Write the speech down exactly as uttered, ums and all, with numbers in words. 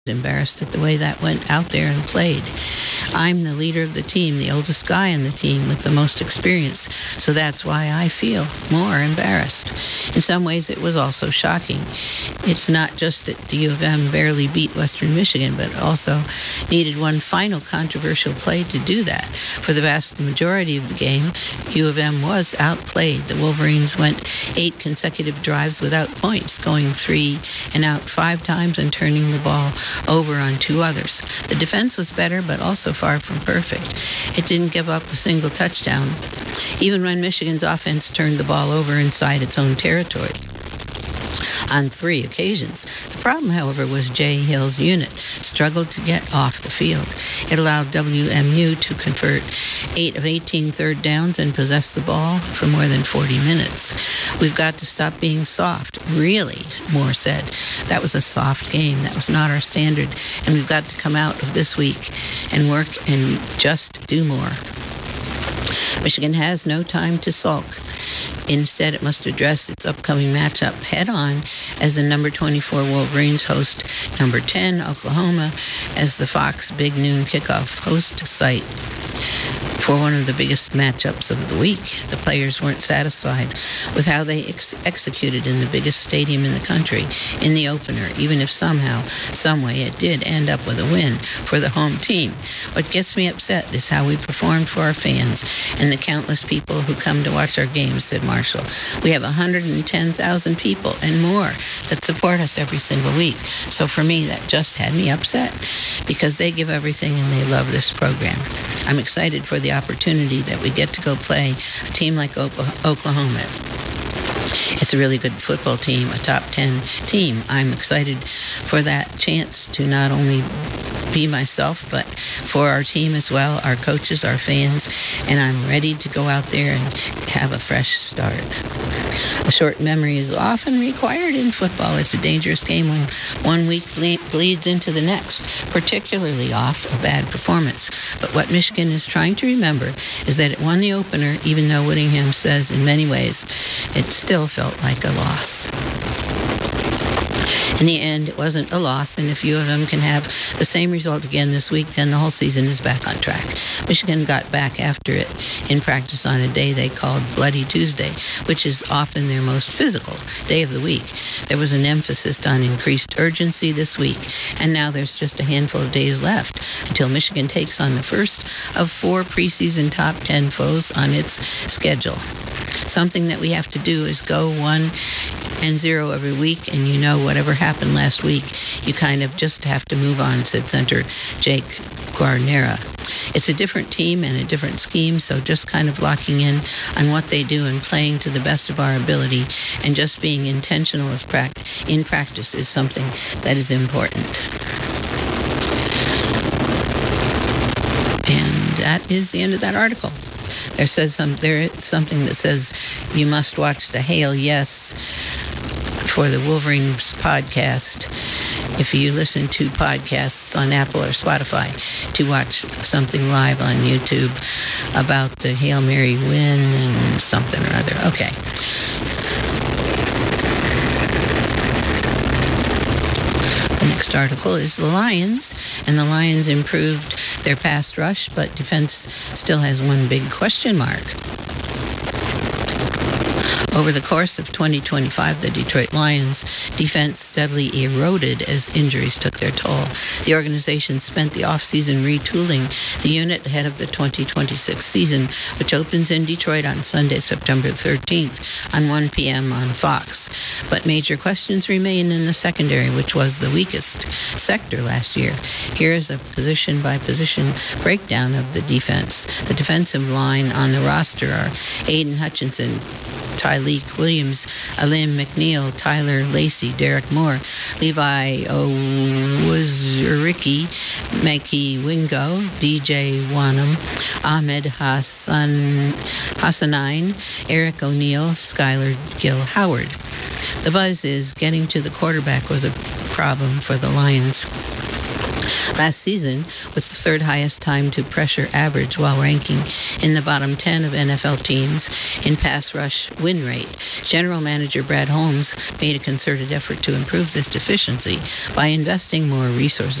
embarrassed at the way that went out there and played. I'm the leader of the team, the oldest guy on the team with the most experience, so that's why I feel more embarrassed. In some ways, it was also shocking. It's not just that the U of M barely beat Western Michigan, but also needed one final controversial play to do that. For the vast majority of the game, U of M was outplayed. The Wolverines went eight consecutive drives without points, going three and out five times and turning the ball over on two others. The defense was better, but also far from perfect. It didn't give up a single touchdown, even when Michigan's offense turned the ball over inside its own territory on three occasions. The problem, however, was Jay Hill's unit struggled to get off the field. It allowed W M U to convert eight of eighteen third downs and possess the ball for more than forty minutes. We've got to stop being soft. Really, Moore said. That was a soft game. That was not our standard. And we've got to come out of this week and work and just do more. Michigan has no time to sulk. Instead, it must address its upcoming matchup head-on as the number twenty-four Wolverines host number ten Oklahoma as the Fox Big Noon kickoff host site for one of the biggest matchups of the week. The players weren't satisfied with how they ex- executed in the biggest stadium in the country in the opener, even if somehow, someway, it did end up with a win for the home team. What gets me upset is how we performed for our fans and the countless people who come to watch our games, said Marshall. We have one hundred ten thousand people and more that support us every single week. So for me, that just had me upset because they give everything and they love this program. I'm excited for the opportunity that we get to go play a team like Oklahoma. It's a really good football team, a top ten team. I'm excited for that chance to not only be myself, but for our team as well, our coaches, our fans, and I'm ready to go out there and have a fresh start. A short memory is often required in football. It's a dangerous game when one week bleeds into the next, particularly off a bad performance. But what Michigan is trying to remember is that it won the opener, even though Whittingham says in many ways it still felt like a loss. In the end, it wasn't a loss, and if U of M can have the same result again this week, then the whole season is back on track. Michigan got back after it in practice on a day they called Bloody Tuesday, which is often their most physical day of the week. There was an emphasis on increased urgency this week, and now there's just a handful of days left until Michigan takes on the first of four preseason top ten foes on its schedule. Something that we have to do is go one and zero every week, and you know whatever happened last week, you kind of just have to move on, said center Jake Guarnera. It's a different team and a different scheme, so just kind of locking in on what they do and playing to the best of our ability and just being intentional as pract- in practice is something that is important. And that is the end of that article. There says some there is something that says you must watch the Hail Yes for the Wolverines podcast if you listen to podcasts on Apple or Spotify to watch something live on YouTube about the Hail Mary win and something or other. Okay. The next article is the Lions, and the Lions improved their pass rush, but defense still has one big question mark. Over the course of twenty twenty-five, the Detroit Lions defense steadily eroded as injuries took their toll. The organization spent the offseason retooling the unit ahead of the twenty twenty-six season, which opens in Detroit on Sunday, September thirteenth, on one p.m. on Fox. But major questions remain in the secondary, which was the weakest sector last year. Here is a position-by-position breakdown of the defense. The defensive line on the roster are Aiden Hutchinson, Tyleek Williams, Alim McNeil, Tyler Lacey, Derek Moore, Levi Owuzuriki, Mekhi Wingo, D J Wanham, Ahmed Hassan, Hassanine, Eric O'Neill, Skylar Gill Howard. The buzz is getting to the quarterback was a problem for the Lions. Last season, with the third highest time to pressure average while ranking in the bottom ten of N F L teams in pass rush win rate, General Manager Brad Holmes made a concerted effort to improve this deficiency by investing more resources